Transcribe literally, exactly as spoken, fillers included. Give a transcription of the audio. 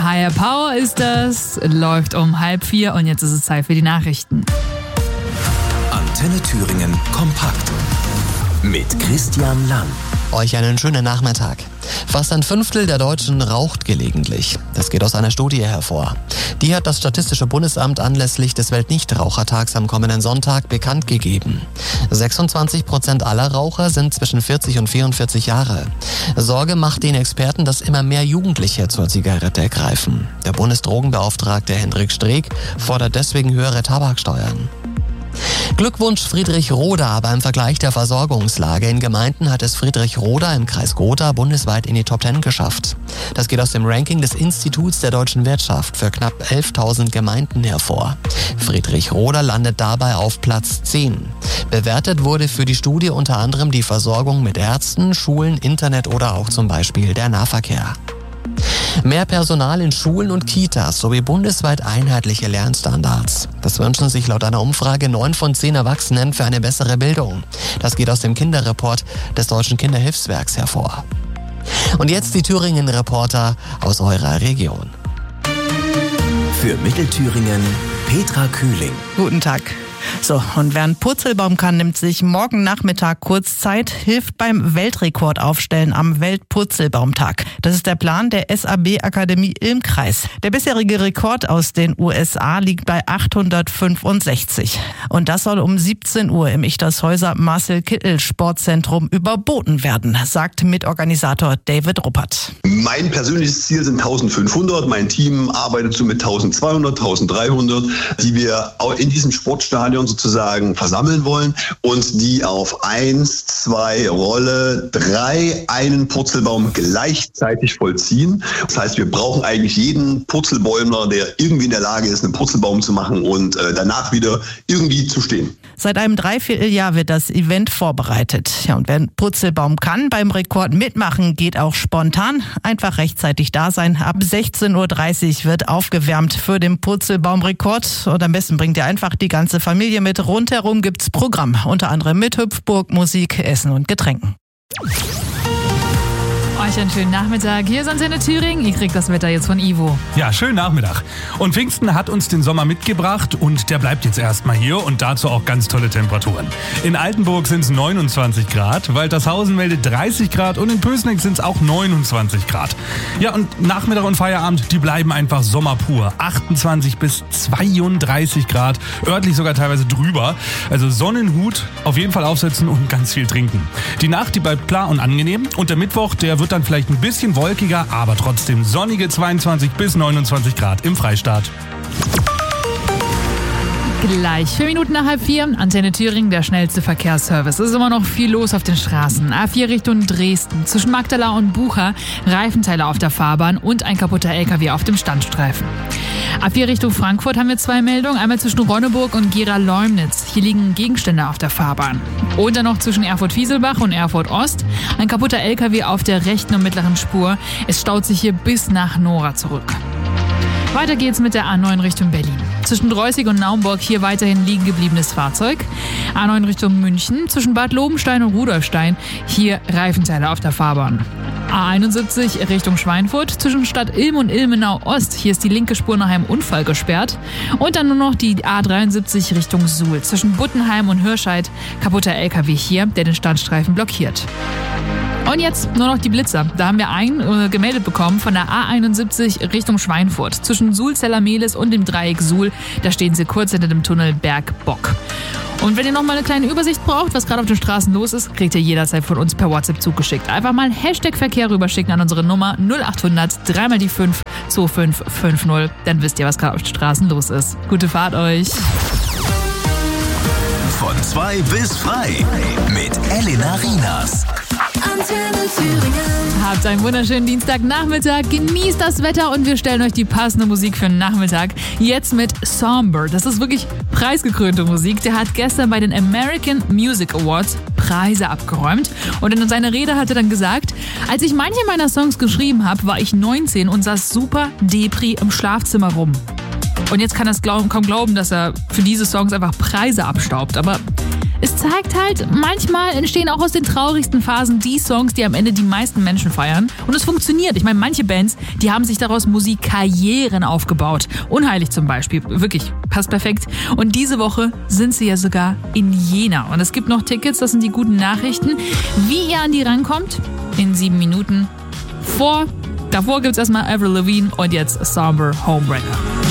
Higher Power ist das, läuft um halb vier und jetzt ist es Zeit für die Nachrichten. Antenne Thüringen kompakt mit Christian Lang. Euch einen schönen Nachmittag. Fast ein Fünftel der Deutschen raucht gelegentlich. Das geht aus einer Studie hervor. Die hat das Statistische Bundesamt anlässlich des Weltnichtrauchertags am kommenden Sonntag bekannt gegeben. sechsundzwanzig Prozent aller Raucher sind zwischen vierzig und vierundvierzig Jahre. Sorge macht den Experten, dass immer mehr Jugendliche zur Zigarette greifen. Der Bundesdrogenbeauftragte Hendrik Streeck fordert deswegen höhere Tabaksteuern. Glückwunsch Friedrich Roda. Beim Vergleich der Versorgungslage in Gemeinden hat es Friedrich Roda im Kreis Gotha bundesweit in die Top Ten geschafft. Das geht aus dem Ranking des Instituts der deutschen Wirtschaft für knapp elftausend Gemeinden hervor. Friedrich Roda landet dabei auf Platz zehn. Bewertet wurde für die Studie unter anderem die Versorgung mit Ärzten, Schulen, Internet oder auch zum Beispiel der Nahverkehr. Mehr Personal in Schulen und Kitas sowie bundesweit einheitliche Lernstandards. Das wünschen sich laut einer Umfrage neun von zehn Erwachsenen für eine bessere Bildung. Das geht aus dem Kinderreport des Deutschen Kinderhilfswerks hervor. Und jetzt die Thüringen-Reporter aus eurer Region. Für Mittelthüringen Petra Kühling. Guten Tag. So, und wer einen Purzelbaum kann, nimmt sich morgen Nachmittag kurz Zeit, hilft beim Weltrekordaufstellen am Weltpurzelbaumtag. Das ist der Plan der S A B-Akademie im Kreis. Der bisherige Rekord aus den U S A liegt bei achthundertfünfundsechzig. Und das soll um siebzehn Uhr im Ichtershäuser Marcel-Kittel-Sportzentrum überboten werden, sagt Mitorganisator David Ruppert. Mein persönliches Ziel sind eintausendfünfhundert. Mein Team arbeitet so mit eintausendzweihundert, eintausenddreihundert, die wir in diesem Sportstadion sozusagen versammeln wollen und die auf eins, zwei, Rolle, drei einen Purzelbaum gleichzeitig vollziehen. Das heißt, wir brauchen eigentlich jeden Purzelbäumler, der irgendwie in der Lage ist, einen Purzelbaum zu machen und äh, danach wieder irgendwie zu stehen. Seit einem Dreivierteljahr wird das Event vorbereitet. Ja, und wer einen Purzelbaum kann beim Rekord mitmachen, geht auch spontan. Einfach rechtzeitig da sein. Ab sechzehn Uhr dreißig wird aufgewärmt für den Purzelbaumrekord. Und am besten bringt ihr einfach die ganze Familie mit. Rundherum gibt's Programm, unter anderem mit Hüpfburg, Musik, Essen und Getränken. Euch einen schönen Nachmittag. Hier ist Antenne Thüringen. Ihr kriegt das Wetter jetzt von Ivo. Ja, schönen Nachmittag. Und Pfingsten hat uns den Sommer mitgebracht und der bleibt jetzt erstmal hier und dazu auch ganz tolle Temperaturen. In Altenburg sind es neunundzwanzig Grad, Waltershausen meldet dreißig Grad und in Pößneck sind es auch neunundzwanzig Grad. Ja, und Nachmittag und Feierabend, die bleiben einfach sommerpur. achtundzwanzig bis zweiunddreißig Grad, örtlich sogar teilweise drüber. Also Sonnenhut auf jeden Fall aufsetzen und ganz viel trinken. Die Nacht, die bleibt klar und angenehm und der Mittwoch, der wird dann vielleicht ein bisschen wolkiger, aber trotzdem sonnige zweiundzwanzig bis neunundzwanzig Grad im Freistaat. Gleich vier Minuten nach halb vier, Antenne Thüringen, der schnellste Verkehrsservice. Es ist immer noch viel los auf den Straßen. A vier Richtung Dresden, zwischen Magdala und Bucha, Reifenteile auf der Fahrbahn und ein kaputter L K W auf dem Standstreifen. A vier Richtung Frankfurt haben wir zwei Meldungen, einmal zwischen Ronneburg und Gera-Leumnitz. Hier liegen Gegenstände auf der Fahrbahn. Und dann noch zwischen Erfurt-Fieselbach und Erfurt-Ost, ein kaputter L K W auf der rechten und mittleren Spur. Es staut sich hier bis nach Nora zurück. Weiter geht's mit der A neun Richtung Berlin. Zwischen Dreußig und Naumburg hier weiterhin liegen gebliebenes Fahrzeug. A neun Richtung München, zwischen Bad Lobenstein und Rudolfstein, hier Reifenteile auf der Fahrbahn. A einundsiebzig Richtung Schweinfurt, zwischen Stadt Ilm und Ilmenau Ost, hier ist die linke Spur nach einem Unfall gesperrt. Und dann nur noch die A dreiundsiebzig Richtung Suhl, zwischen Buttenheim und Hirscheid, kaputter L K W hier, der den Standstreifen blockiert. Und jetzt nur noch die Blitzer. Da haben wir einen äh, gemeldet bekommen von der A einundsiebzig Richtung Schweinfurt. Zwischen Suhl-Zellermehlis und dem Dreieck Suhl, da stehen sie kurz hinter dem Tunnel Bergbock. Und wenn ihr noch mal eine kleine Übersicht braucht, was gerade auf den Straßen los ist, kriegt ihr jederzeit von uns per WhatsApp zugeschickt. Einfach mal Hashtag Verkehr rüberschicken an unsere Nummer null achthundert drei mal die fünf zwei fünf fünf null. Dann wisst ihr, was gerade auf den Straßen los ist. Gute Fahrt euch. Von zwei bis frei mit Elena Rienas. Antenne Thüringen. Habt einen wunderschönen Dienstagnachmittag, genießt das Wetter und wir stellen euch die passende Musik für den Nachmittag. Jetzt mit Songbird. Das ist wirklich preisgekrönte Musik. Der hat gestern bei den American Music Awards Preise abgeräumt. Und in seiner Rede hat er dann gesagt, als ich manche meiner Songs geschrieben habe, war ich neunzehn und saß super Depri im Schlafzimmer rum. Und jetzt kann er es glaub, kaum glauben, dass er für diese Songs einfach Preise abstaubt. Aber Es zeigt halt, manchmal entstehen auch aus den traurigsten Phasen die Songs, die am Ende die meisten Menschen feiern. Und es funktioniert. Ich meine, manche Bands, die haben sich daraus Musikkarrieren aufgebaut. Unheilig zum Beispiel. Wirklich, passt perfekt. Und diese Woche sind sie ja sogar in Jena. Und es gibt noch Tickets, das sind die guten Nachrichten. Wie ihr an die rankommt? In sieben Minuten. Vor, davor gibt's erstmal Avril Lavigne und jetzt Somber Homebreaker.